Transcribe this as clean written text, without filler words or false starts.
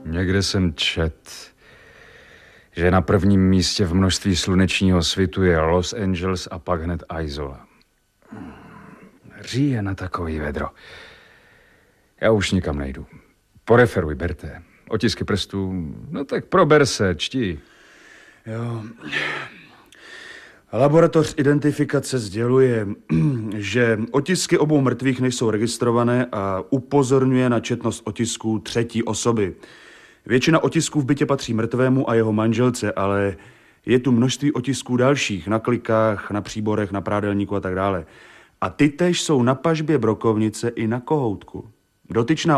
Někde jsem čet, že na prvním místě v množství slunečního svitu je Los Angeles a pak hned Aizola. Říje na takový vedro. Já už nikam nejdu. Poreferuj, Berte. Otisky prstů, no tak prober se, čti. Jo. Laboratoř identifikace sděluje, že otisky obou mrtvých nejsou registrované a upozorňuje na četnost otisků třetí osoby. Většina otisků v bytě patří mrtvému a jeho manželce, ale je tu množství otisků dalších, na klikách, na příborech, na prádelníku a tak dále. A ty též jsou na pažbě brokovnice i na kohoutku. Dotyčná